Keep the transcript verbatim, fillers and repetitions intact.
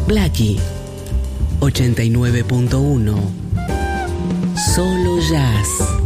Blackie ochenta y nueve punto uno. Solo Jazz.